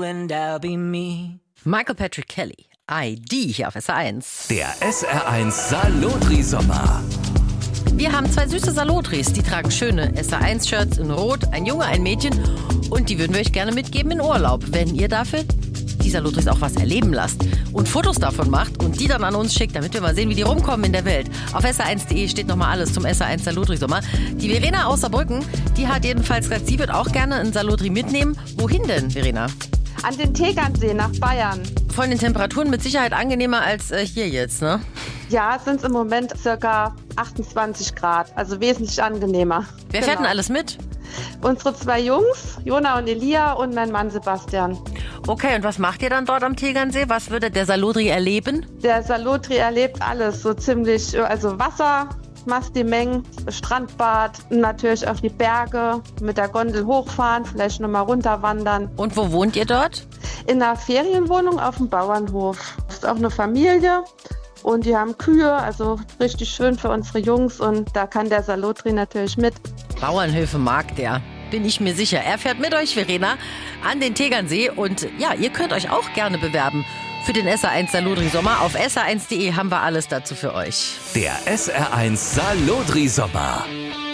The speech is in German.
and I'll be me. Michael Patrick Kelly, ID hier auf SR1. Der SR1 Salotri-Sommer. Wir haben 2 süße Salotris, die tragen schöne SR1-Shirts in Rot, ein Junge, ein Mädchen. Und die würden wir euch gerne mitgeben in Urlaub, wenn ihr dafür die Salotris auch was erleben lasst und Fotos davon macht und die dann an uns schickt, damit wir mal sehen, wie die rumkommen in der Welt. Auf sr1.de steht nochmal alles zum SR1 Salotri-Sommer. Die Verena aus Saarbrücken, die hat jedenfalls gesagt, sie wird auch gerne einen Salotri mitnehmen. Wohin denn, Verena? An den Tegernsee nach Bayern. Von den Temperaturen mit Sicherheit angenehmer als hier jetzt, ne? Ja, es sind im Moment ca. 28 Grad, also wesentlich angenehmer. Wer fährt denn alles mit? Unsere 2 Jungs, Jona und Elia, und mein Mann Sebastian. Okay, und was macht ihr dann dort am Tegernsee? Was würde der Salotri erleben? Der Salotri erlebt alles, so ziemlich, also Wasser, Mastimeng, Strandbad, natürlich auch die Berge, mit der Gondel hochfahren, vielleicht nochmal runterwandern. Und wo wohnt ihr dort? In einer Ferienwohnung auf dem Bauernhof. Das ist auch eine Familie. Und die haben Kühe, also richtig schön für unsere Jungs, und da kann der Salotri natürlich mit. Bauernhöfe mag der, bin ich mir sicher. Er fährt mit euch, Verena, an den Tegernsee und ja, ihr könnt euch auch gerne bewerben für den SR1 Salotri Sommer. Auf sr1.de haben wir alles dazu für euch. Der SR1 Salotri Sommer.